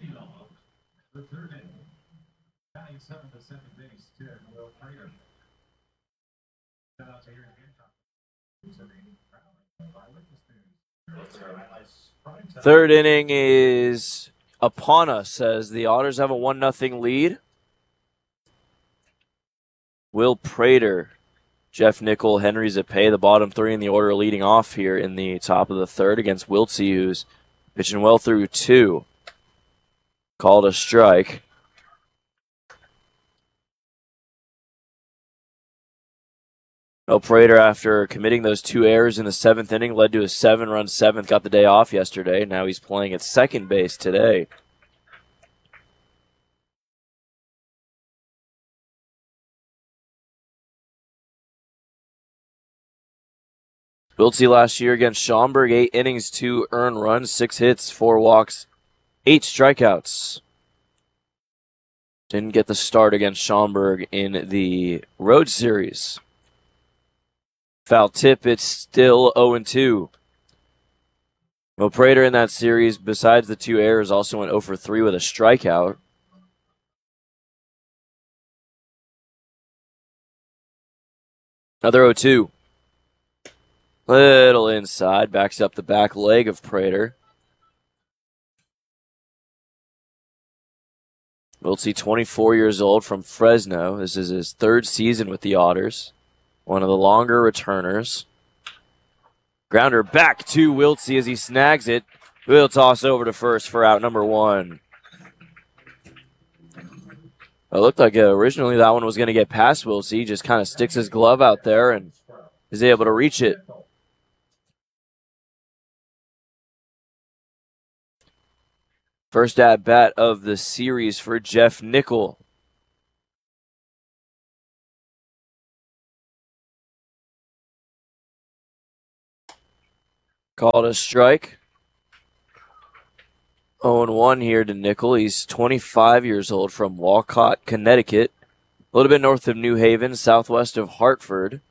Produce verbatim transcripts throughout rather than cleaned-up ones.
Third inning is upon us as the Otters have a one nothing lead. Will Prater, Jeff Nickel, Henry Zapay, the bottom three in the order leading off here in the top of the third against Wiltsey, who's pitching well through two. Called a strike. Will Prater, after committing those two errors in the seventh inning, led to a seven-run seventh, got the day off yesterday. Now he's playing at second base today. Wiltsey last year against Schaumburg, eight innings, two earned runs, six hits, four walks, eight strikeouts. Didn't get the start against Schaumburg in the road series. Foul tip, it's still oh and two. Will Prater in that series, besides the two errors, also went oh for three with a strikeout. Another oh two. Little inside, backs up the back leg of Prater. Wiltsey, twenty-four years old, from Fresno. This is his third season with the Otters. One of the longer returners. Grounder back to Wiltsey as he snags it. We'll toss over to first for out number one. It looked like uh, originally that one was going to get past Wiltsey. He just kind of sticks his glove out there and is able to reach it. First at bat of the series for Jeff Nickel. Called a strike. oh and one here to Nickel. He's twenty-five years old, from Walcott, Connecticut. A little bit north of New Haven, southwest of Hartford.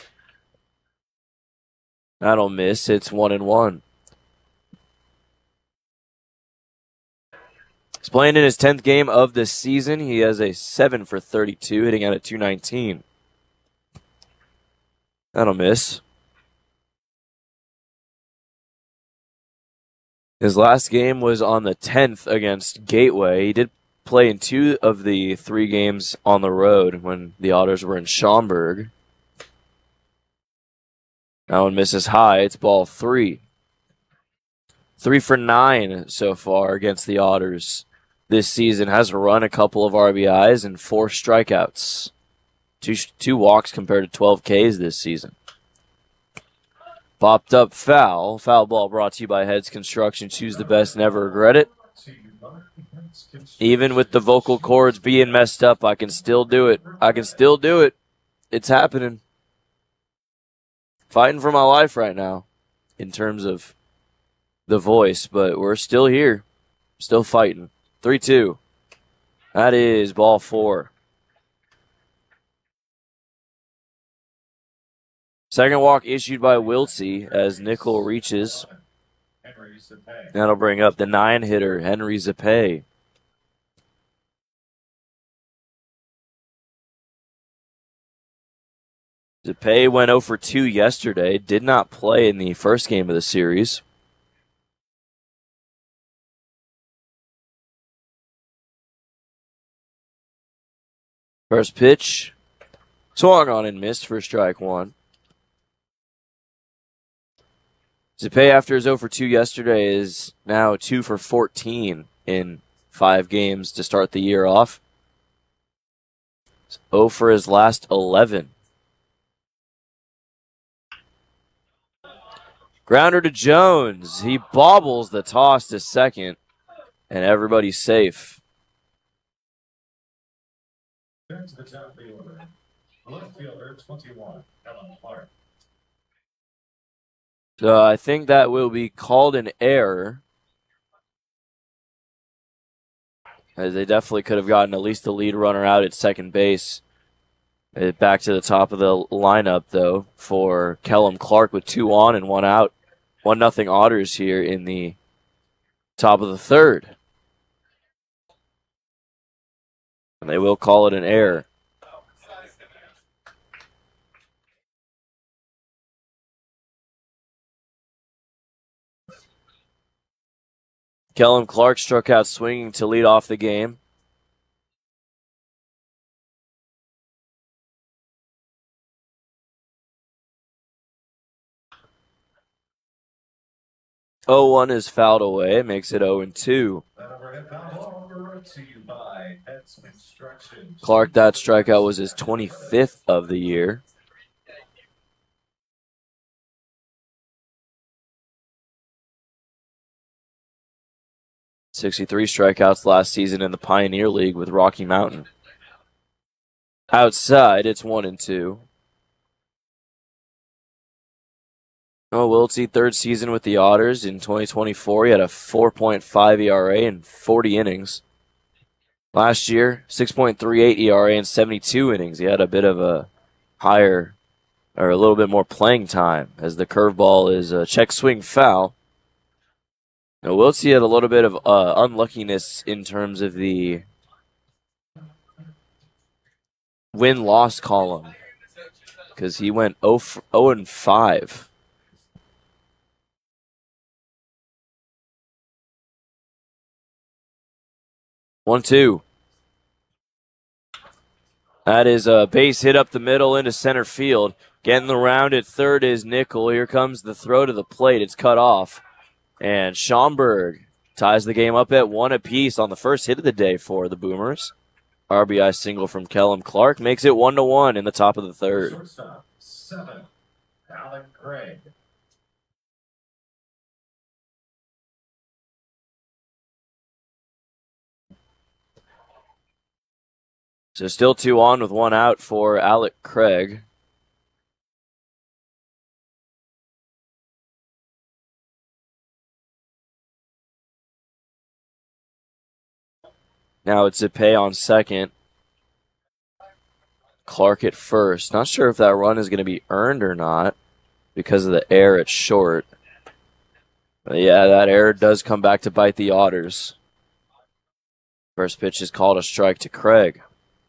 That'll miss. It's one and one. He's playing in his tenth game of the season. He has a seven for thirty-two, hitting out at two nineteen. That'll miss. His last game was on the tenth against Gateway. He did play in two of the three games on the road when the Otters were in Schaumburg. That one misses high. It's ball three. Three for nine so far against the Otters this season. Has run a couple of R B Is and four strikeouts. Two, two walks compared to twelve Ks this season. Popped up foul. Foul ball brought to you by Heads Construction. Choose the best, never regret it. Even with the vocal cords being messed up, I can still do it. I can still do it. It's happening. Fighting for my life right now in terms of the voice, but we're still here. Still fighting. three two. That is ball four. Second walk issued by Wiltsey as Nickel reaches. That'll bring up the nine hitter, Henry Zapay. Zapay went oh for two yesterday. Did not play in the first game of the series. First pitch. Swung on and missed for strike one. Zapay, after his oh for two yesterday, is now two for fourteen in five games to start the year off. He's oh for his last eleven. Grounder to Jones. He bobbles the toss to second, and everybody's safe. Turn to the top of the order. Left fielder, twenty-one, Ellen Clark. So I think that will be called an error, as they definitely could have gotten at least the lead runner out at second base. Back to the top of the lineup, though, for Kellum Clark with two on and one out. One nothing Otters here in the top of the third. And they will call it an error. Kellum Clark struck out swinging to lead off the game. oh one is fouled away, makes it oh and two. Clark, that strikeout was his twenty-fifth of the year. sixty-three strikeouts last season in the Pioneer League with Rocky Mountain. Outside, it's one and two. Oh, Wiltsey, third season with the Otters in twenty twenty-four. He had a four point five E R A in forty innings. Last year, six point three eight E R A in seventy-two innings. He had a bit of a higher, or a little bit more playing time, as the curveball is a check swing foul. Now, Wiltsey had a little bit of uh, unluckiness in terms of the win-loss column, because he went oh and five. one two. That is a base hit up the middle into center field. Getting the round at third is Nickel. Here comes the throw to the plate. It's cut off. And Schaumburg ties the game up at one apiece on the first hit of the day for the Boomers. R B I single from Kellum Clark makes it one to one in the top of the third. Shortstop, seven, Alec Craig. So still two on with one out for Alec Craig. Now it's Cepay on second. Clark at first. Not sure if that run is going to be earned or not because of the error at short. But yeah, that error does come back to bite the Otters. First pitch is called a strike to Craig.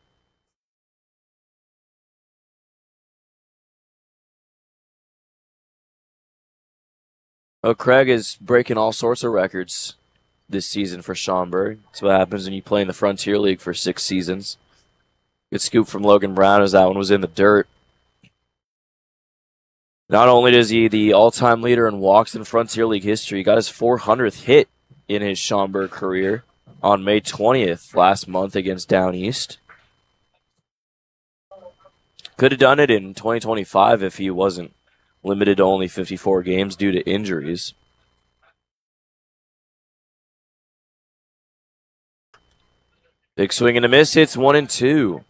Oh, Craig is breaking all sorts of records this season for Schaumburg. That's what happens when you play in the Frontier League for six seasons. Good scoop from Logan Brown as that one was in the dirt. Not only is he the all-time leader in walks in Frontier League history, he got his four hundredth hit in his Schaumburg career on May twentieth last month against Down East. Could have done it in twenty twenty-five if he wasn't limited to only fifty-four games due to injuries. Big swing and a miss. It's one and two.